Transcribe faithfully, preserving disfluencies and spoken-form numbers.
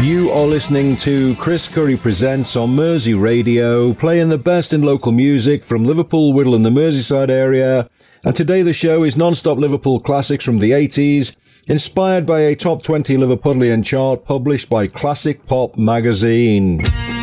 You are listening to Chris Curry Presents on Mersey Radio, playing the best in local music from Liverpool, Whittle and the Merseyside area. And today the show is non-stop Liverpool classics from the eighties, inspired by a top twenty Liverpudlian chart published by Classic Pop magazine.